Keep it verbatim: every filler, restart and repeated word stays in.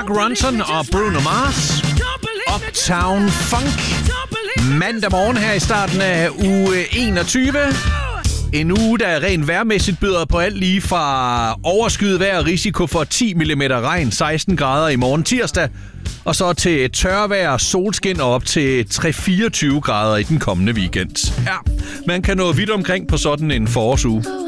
Mark Ronson og Bruno Mars. Uptown Funk. Mandag morgen her i starten af uge enogtyve. En uge, der rent vejrmæssigt byder på alt lige fra overskyet vejr og risiko for ti millimeter regn, seksten grader i morgen tirsdag, og så til tørvejr, solskin og op til tre til fireogtyve grader i den kommende weekend. Ja, man kan nå vidt omkring på sådan en forårsuge.